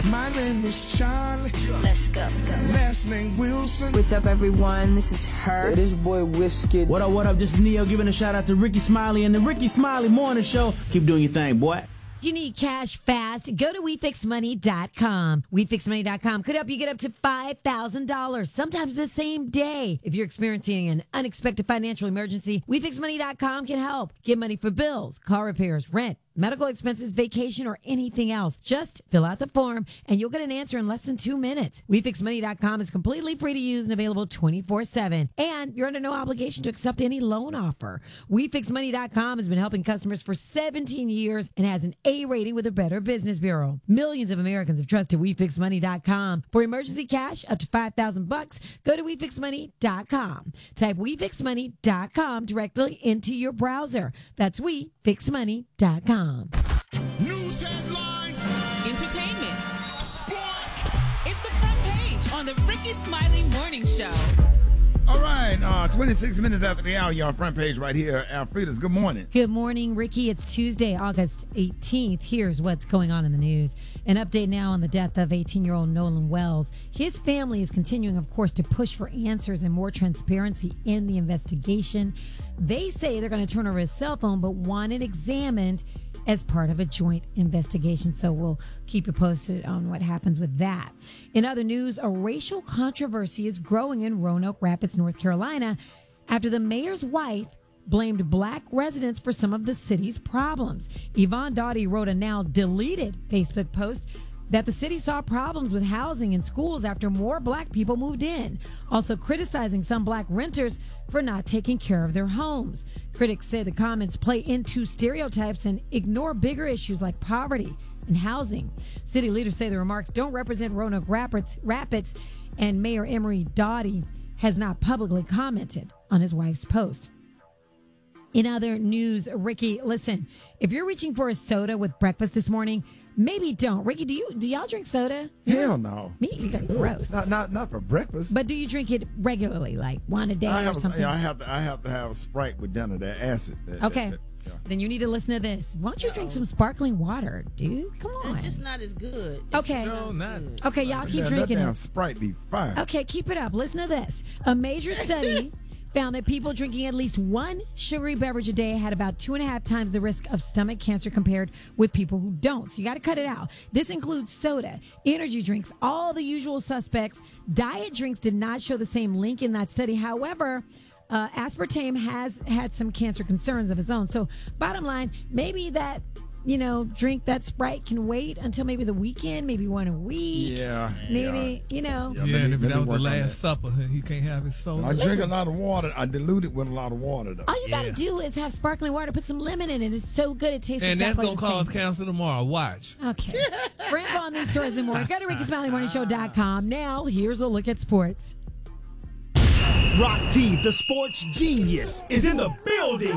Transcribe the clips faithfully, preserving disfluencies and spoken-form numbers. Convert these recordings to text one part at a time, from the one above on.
My name is Charlie. Let's go. Let's go. Last name Wilson. What's up, everyone? This is her. Hey, this boy Whiskey. What up, what up? This is Neo giving a shout out to Ricky Smiley and the Ricky Smiley Morning Show. Keep doing your thing, boy. Do you need cash fast? Go to we fix money dot com. we fix money dot com could help you get up to five thousand dollars, sometimes the same day. If you're experiencing an unexpected financial emergency, we fix money dot com can help. Get money for bills, car repairs, rent, medical expenses, vacation, or anything else. Just fill out the form and you'll get an answer in less than two minutes. we fix money dot com is completely free to use and available twenty-four seven. And you're under no obligation to accept any loan offer. we fix money dot com has been helping customers for seventeen years and has an A rating with the Better Business Bureau. Millions of Americans have trusted we fix money dot com. For emergency cash up to five thousand bucks, go to we fix money dot com. Type we fix money dot com directly into your browser. That's we fix money dot com. News headlines. Entertainment. Sports. It's the front page on the Ricky Smiley Morning Show. All right, uh, twenty-six minutes after the hour, y'all, front page right here. Alfreda's, good morning. Good morning, Ricky. It's Tuesday, August eighteenth. Here's what's going on in the news. An update now on the death of eighteen-year-old Nolan Wells. His family is continuing, of course, to push for answers and more transparency in the investigation. They say they're going to turn over his cell phone, but want it examined as part of a joint investigation. So we'll keep you posted on what happens with that. In other news, a racial controversy is growing in Roanoke Rapids, North Carolina, after the mayor's wife blamed black residents for some of the city's problems. Yvonne Doughty wrote a now deleted Facebook post that the city saw problems with housing and schools after more black people moved in, also criticizing some black renters for not taking care of their homes. Critics say the comments play into stereotypes and ignore bigger issues like poverty and housing. City leaders say the remarks don't represent Roanoke Rapids, Rapids and Mayor Emery Doughty has not publicly commented on his wife's post. In other news, Ricky, listen, if you're reaching for a soda with breakfast this morning, maybe don't. Ricky, do you do y'all drink soda? Hell no. Me? You got gross. Not, not not for breakfast. But do you drink it regularly, like one a day I or have, something? Yeah, I have to. I have to have a Sprite with dinner. That acid. That, okay. That, that, yeah. Then you need to listen to this. Why don't you drink some sparkling water, dude? Come on. It's just not as good. It's Okay. No, not. Okay, y'all keep that, drinking that damn it. Sprite be fire. Okay, keep it up. Listen to this. A major study found that people drinking at least one sugary beverage a day had about two and a half times the risk of stomach cancer compared with people who don't. So you got to cut it out. This includes soda, energy drinks, all the usual suspects. Diet drinks did not show the same link in that study. However, uh, aspartame has had some cancer concerns of its own. So bottom line, maybe that, you know, drink that Sprite can wait until maybe the weekend, maybe one a week. Yeah. Maybe, you know. Yeah, Yeah, and if let me that was the work on Last that. Supper, he can't have his soda. I drink a lot of water. I dilute it with a lot of water, though. All you got to Yeah. do is have sparkling water, put some lemon in it. It's so good, it tastes And exactly that's going to the cause same. cancer tomorrow. Watch. Okay. For info on these stories and more, go to ricky smiley morning show dot com. Now, here's a look at sports. Rock T, the sports genius, is in the building.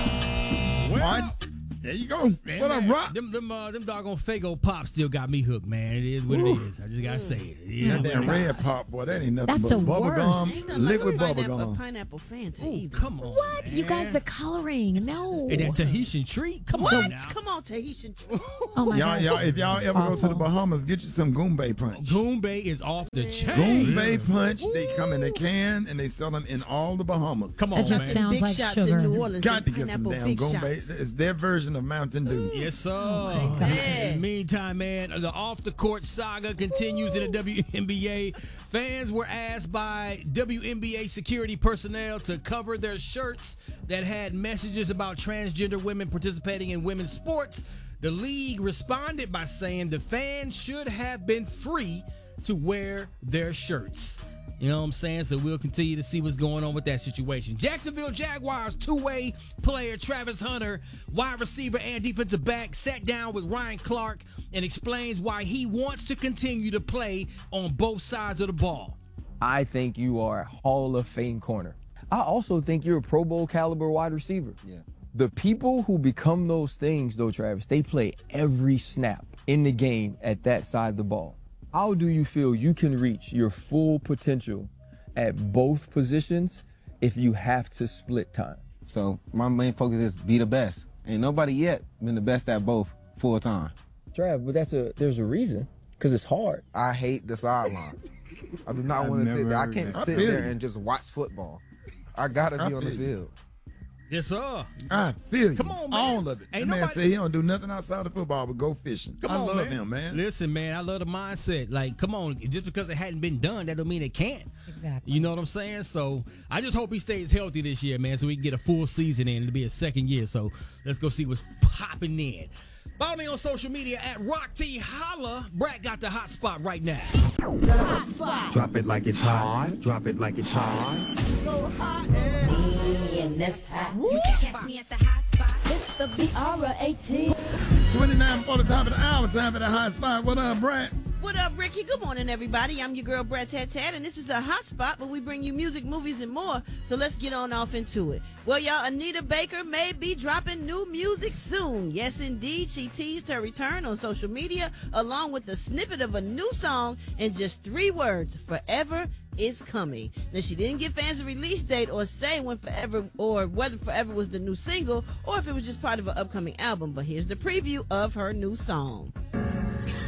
What? There you go. Man, What up, man, Rock? Them, them, uh, them doggone Faygo Pops still got me hooked, man. It is what Ooh. it is. I just gotta say it. It is That what damn it red pop, boy, that ain't nothing That's but the bubble worst. gum, Ain't nothing liquid like a bubble pineapple, gum. pineapple fancy is. Ooh, either. come on. What? Man. You guys, the coloring. No. And that Tahitian treat? Come What? on now. Come on, Tahitian. Oh, my Y'all, gosh. y'all, if y'all It's ever go to the awful. Bahamas, get you some Goombay punch. Goombay is off the chain. Goombay punch, they come in a can and they sell them in all the Bahamas. Come on, That just man. sounds Big like shots sugar. in New Orleans. Got to them get some pineapple damn big Goombay. shots. It's their version of Mountain Dew. Yes, sir. Oh, my God. In the meantime, man, the off-the-court saga continues in the W N B A. Fans were asked by W N B A security personnel to cover their shirts that had messages about transgender women participating in women's sports. The league responded by saying the fans should have been free to wear their shirts. You know what I'm saying? So we'll continue to see what's going on with that situation. Jacksonville Jaguars two-way player Travis Hunter, wide receiver and defensive back, sat down with Ryan Clark and explains why he wants to continue to play on both sides of the ball. I think you are a Hall of Fame corner. I also think you're a Pro Bowl caliber wide receiver. Yeah. The people who become those things, though, Travis, they play every snap in the game at that side of the ball. How do you feel you can reach your full potential at both positions if you have to split time? So my main focus is be the best. Ain't nobody yet been the best at both full time. Trav, but that's a there's a reason. Because it's hard. I hate the sideline. I do not I've want to never sit there. I heard can't that. sit I feel there you. and just watch football. I gotta be I on the feel you. field. Yes, sir. I feel you. Come on, man. All of it. Ain't That man nobody- say he don't do nothing outside of football but go fishing. Come I on, love man. him, man. Listen, man, I love the mindset. Like, come on, just because it hadn't been done, that don't mean it can't. Exactly. You know what I'm saying? So I just hope he stays healthy this year, man, so we can get a full season in. It'll be a second year. So let's go see what's popping in. Follow me on social media at Rock T Holla. Brad got the hot spot right now. Drop it like it's hot. Drop it like it's hot. And that's hot. You can catch me at the hot spot. It's the B R eighteen. twenty-nine before the top of the hour. Time for the hot spot. What up, Brad? What up, Ricky? Good morning, everybody. I'm your girl, Brad Tat Tat, and this is the Hot Spot where we bring you music, movies, and more. So let's get on off into it. Well, y'all, Anita Baker may be dropping new music soon. Yes, indeed. She teased her return on social media along with a snippet of a new song in just three words: Forever is Coming. Now, she didn't give fans a release date or say when Forever or whether Forever was the new single or if it was just part of an upcoming album. But here's the preview of her new song.